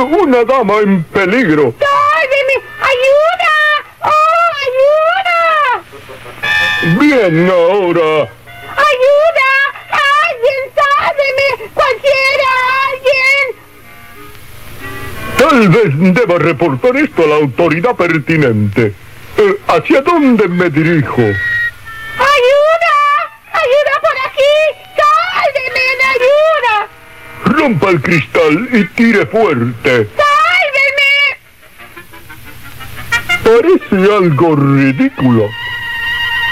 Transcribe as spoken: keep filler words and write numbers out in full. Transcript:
una dama en peligro. ¡Sálveme! ¡Ayuda! ¡Oh, ayuda! Bien, ahora. ¡Ayuda! ¡Alguien, sálveme! ¡Cualquiera! ¡Alguien! Tal vez deba reportar esto a la autoridad pertinente. Eh, ¿Hacia dónde me dirijo? ¡Ayuda! ¡Ayuda por aquí! ¡Sálveme! ¡Ayuda! Rompa el cristal y tire fuerte. ¡Sálveme! Parece algo ridículo.